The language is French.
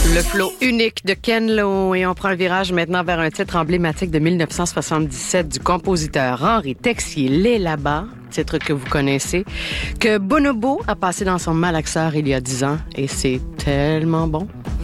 Le flow unique de Ken Lo et on prend le virage maintenant vers un titre emblématique de 1977 du compositeur Henri Texier, Les là-bas, titre que vous connaissez, que Bonobo a passé dans son malaxeur il y a 10 ans et c'est tellement bon.